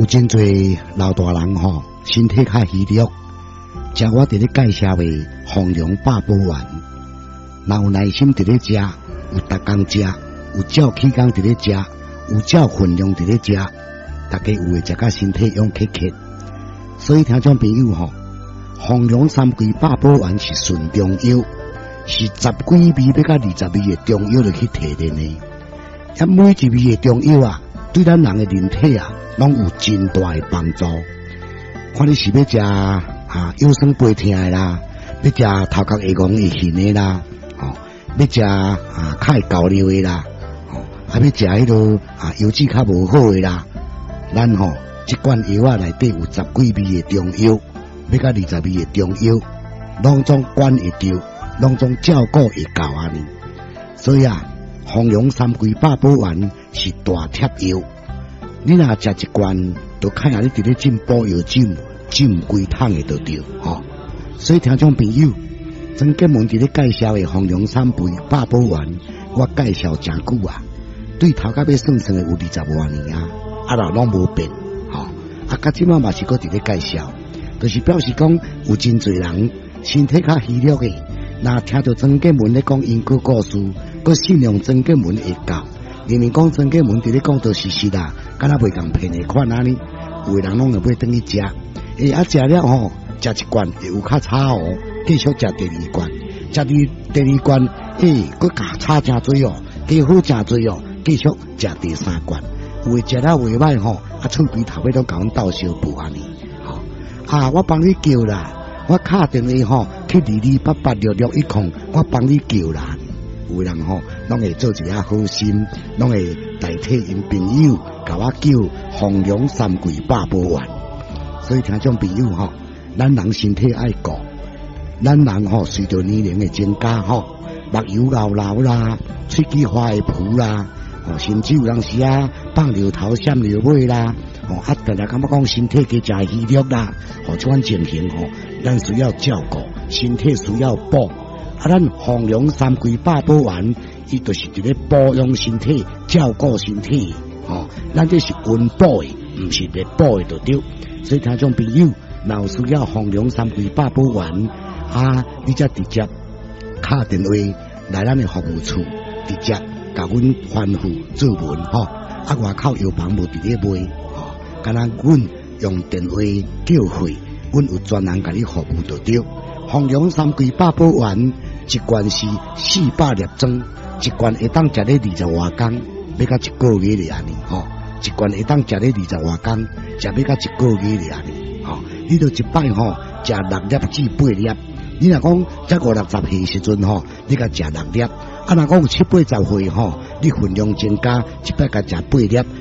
有真侪老大人吼，身体较虚弱，食我伫咧介绍的丰隆百宝丸，若有耐心伫咧食，有逐工食，有照起工伫咧食，有照分量伫咧食，大家有会食甲身体勇克克。所以听众朋友吼，丰隆三桂百宝丸是纯中药，是10几味要到20味的中药来去提炼的。每一味的中药啊，对咱人的人体啊，拢有真大的帮助。看你是要食腰酸背痛的啦，要食头壳会戆会晕的啦，要食较会交流的啦，要食迄个油脂较无好的啦，咱这罐药啊内底有10几味的中药，要到20味的中药，拢总管会着，拢总照顾会到安尼。所以丰隆三桂百宝丸是大贴药，你若食一罐，就看下你伫咧进补药浸规桶的就对所以听众朋友，曾建文伫咧介绍的丰隆三桂百宝丸，我介绍真久啊，对头甲要算的有20多年若拢无变到即马嘛是搁伫咧介绍，就是表示讲有真侪人身体较虚弱的，若听到曾建文咧讲因果故事，搁信用曾建文会教，明明讲曾建文伫咧讲道事实敢若袂共骗的款安尼，有的人拢会转去食，食了食一罐会有较差继续食第二罐，食第二罐搁加差真多加好真多继续食第3罐，有的食了袂歹厝边头尾都甲阮斗相补安尼我帮你叫啦，我敲电话去22886610，我帮你叫啦。有人拢会做一下好心，拢会代替因朋友甲我叫丰隆三桂百宝丸。所以听众朋友咱人身体爱顾，咱人随着年龄的增加目睭老啦，喙齿花会浮啦，甚至有当时放尿头闪尿尾啦，大家感觉讲身体加食虚弱啦，这款情形咱需要照顾，身体需要补。咱丰隆三桂百宝丸，伊就是伫咧保养身体、照顾身体咱这是温补的，唔是热补的就对。所以听众朋友，若有需要丰隆三桂百宝丸你则直接敲电话来咱的服务处，直接甲阮吩咐做文外口药房无伫咧卖敢若阮用电话叫货，阮有专人甲你服务就对。丰隆三桂百宝丸一罐是400粒装，一罐会当食咧20多天，要到1个月咧安尼一罐会当食咧20多天，食要到1个月咧安尼你就一摆食6粒至8粒。你若讲才50-60岁时阵你甲食6粒，若讲有70-80岁你分量增加，一摆甲食8粒。